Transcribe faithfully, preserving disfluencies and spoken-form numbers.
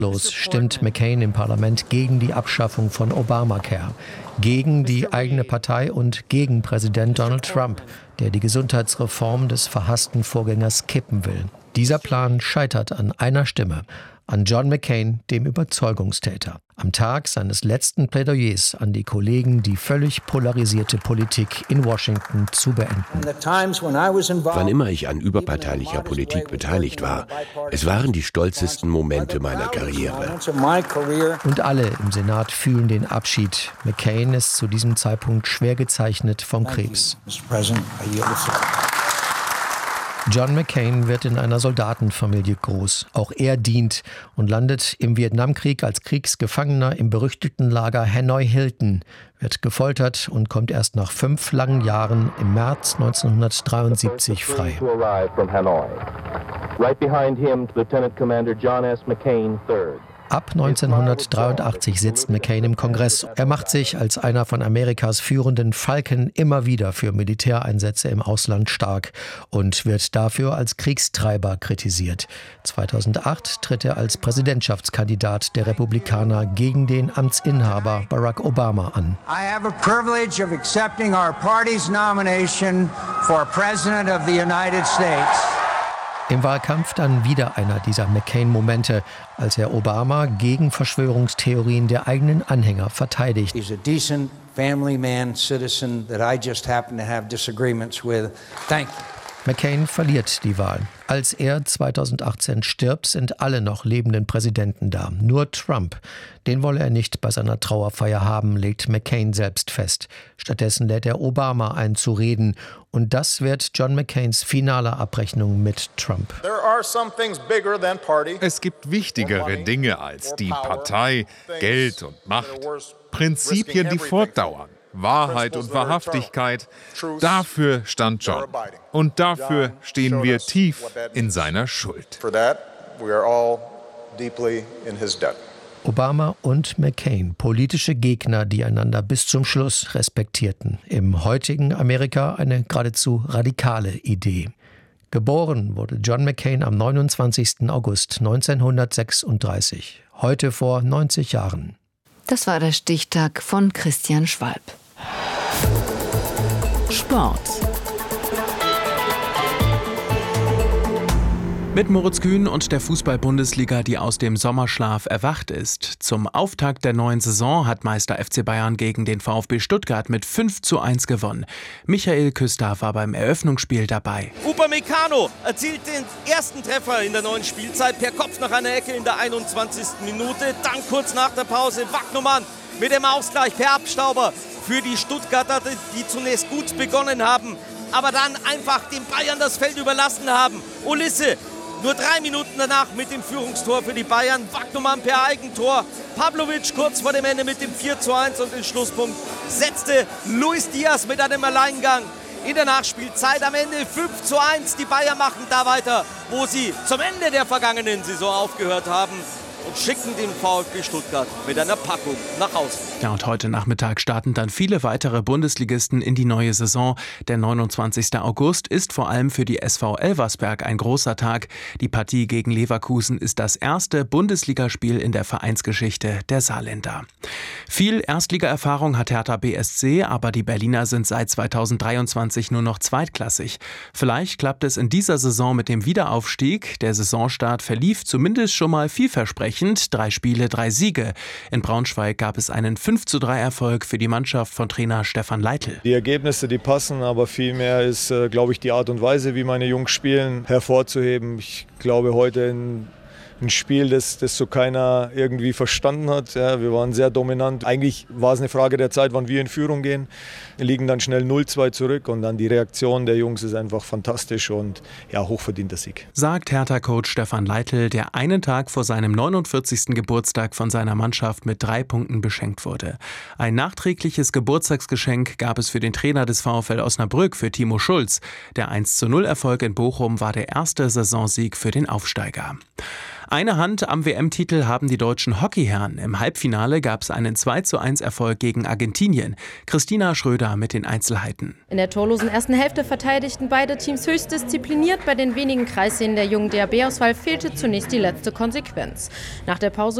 Los stimmt McCain im Parlament gegen die Abschaffung von Obamacare, gegen die eigene Partei und gegen Präsident Donald Trump, der die Gesundheitsreform des verhassten Vorgängers kippen will. Dieser Plan scheitert an einer Stimme, an John McCain, dem Überzeugungstäter. Am Tag seines letzten Plädoyers an die Kollegen, die völlig polarisierte Politik in Washington zu beenden. Wann immer ich an überparteilicher Politik beteiligt war, es waren die stolzesten Momente meiner Karriere. Und alle im Senat fühlen den Abschied. McCain ist zu diesem Zeitpunkt schwer gezeichnet vom Krebs. John McCain wird in einer Soldatenfamilie groß. Auch er dient und landet im Vietnamkrieg als Kriegsgefangener im berüchtigten Lager Hanoi Hilton, wird gefoltert und kommt erst nach fünf langen Jahren im März neunzehnhundertdreiundsiebzig frei. Ab neunzehnhundertdreiundachtzig sitzt McCain im Kongress. Er macht sich als einer von Amerikas führenden Falken immer wieder für Militäreinsätze im Ausland stark und wird dafür als Kriegstreiber kritisiert. zweitausendacht tritt er als Präsidentschaftskandidat der Republikaner gegen den Amtsinhaber Barack Obama an. I have a privilege of accepting our party's nomination for President of the United States. Im Wahlkampf dann wieder einer dieser McCain-Momente, als er Obama gegen Verschwörungstheorien der eigenen Anhänger verteidigt. He's a decent family man, citizen that I just happen to have disagreements with. Thank you. McCain verliert die Wahl. Als er zweitausendachtzehn stirbt, sind alle noch lebenden Präsidenten da. Nur Trump. Den wolle er nicht bei seiner Trauerfeier haben, legt McCain selbst fest. Stattdessen lädt er Obama ein zu reden. Und das wird John McCains finale Abrechnung mit Trump. Es gibt wichtigere Dinge als die Partei, Geld und Macht. Prinzipien, die fortdauern. Wahrheit und Wahrhaftigkeit, dafür stand John. Und dafür stehen wir tief in seiner Schuld. Obama und McCain, politische Gegner, die einander bis zum Schluss respektierten. Im heutigen Amerika eine geradezu radikale Idee. Geboren wurde John McCain am neunundzwanzigsten August neunzehnhundertsechsunddreißig, heute vor neunzig Jahren. Das war der Stichtag von Christian Schwalb. Sport. Mit Moritz Kühn und der Fußball-Bundesliga, die aus dem Sommerschlaf erwacht ist. Zum Auftakt der neuen Saison hat Meister F C Bayern gegen den VfB Stuttgart mit fünf zu eins gewonnen. Michael Küster war beim Eröffnungsspiel dabei. Upamecano erzielt den ersten Treffer in der neuen Spielzeit per Kopf nach einer Ecke in der einundzwanzigsten Minute. Dann kurz nach der Pause Wagnumann mit dem Ausgleich per Abstauber für die Stuttgarter, die zunächst gut begonnen haben, aber dann einfach den Bayern das Feld überlassen haben. Olisse nur drei Minuten danach mit dem Führungstor für die Bayern. Wagnumann per Eigentor. Pavlovic kurz vor dem Ende mit dem vier zu eins und den Schlusspunkt setzte Luis Diaz mit einem Alleingang. In der Nachspielzeit am Ende fünf zu eins. Die Bayern machen da weiter, wo sie zum Ende der vergangenen Saison aufgehört haben. Und schicken den VfB Stuttgart mit einer Packung nach Hause. Ja, und heute Nachmittag starten dann viele weitere Bundesligisten in die neue Saison. Der neunundzwanzigste August ist vor allem für die S V Elversberg ein großer Tag. Die Partie gegen Leverkusen ist das erste Bundesligaspiel in der Vereinsgeschichte der Saarländer. Viel Erstligaerfahrung hat Hertha B S C, aber die Berliner sind seit zweitausenddreiundzwanzig nur noch zweitklassig. Vielleicht klappt es in dieser Saison mit dem Wiederaufstieg. Der Saisonstart verlief zumindest schon mal vielversprechend. Drei Spiele, drei Siege. In Braunschweig gab es einen fünf zu drei Erfolg für die Mannschaft von Trainer Stefan Leitl. Die Ergebnisse, die passen, aber vielmehr ist, äh, glaube ich, die Art und Weise, wie meine Jungs spielen, hervorzuheben. Ich glaube, heute in Ein Spiel, das, das so keiner irgendwie verstanden hat. Ja, wir waren sehr dominant. Eigentlich war es eine Frage der Zeit, wann wir in Führung gehen. Wir liegen dann schnell null zwei zurück und dann die Reaktion der Jungs ist einfach fantastisch und ja, hochverdienter Sieg. Sagt Hertha-Coach Stefan Leitl, der einen Tag vor seinem neunundvierzigsten Geburtstag von seiner Mannschaft mit drei Punkten beschenkt wurde. Ein nachträgliches Geburtstagsgeschenk gab es für den Trainer des VfL Osnabrück, für Timo Schulz. Der eins zu null Erfolg in Bochum war der erste Saisonsieg für den Aufsteiger. Eine Hand am W M-Titel haben die deutschen Hockeyherren. Im Halbfinale gab es einen zwei zu eins Erfolg gegen Argentinien. Christina Schröder mit den Einzelheiten. In der torlosen ersten Hälfte verteidigten beide Teams höchst diszipliniert. Bei den wenigen Kreissägen der jungen D A B-Auswahl fehlte zunächst die letzte Konsequenz. Nach der Pause